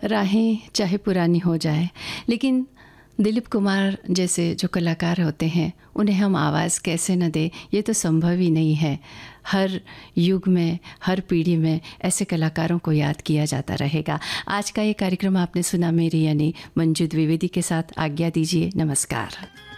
राहें चाहे पुरानी हो जाए, लेकिन दिलीप कुमार जैसे जो कलाकार होते हैं उन्हें हम आवाज़ कैसे न दें, ये तो संभव ही नहीं है। हर युग में, हर पीढ़ी में ऐसे कलाकारों को याद किया जाता रहेगा। आज का ये कार्यक्रम आपने सुना मेरी यानी मंजू द्विवेदी के साथ। आज्ञा दीजिए, नमस्कार।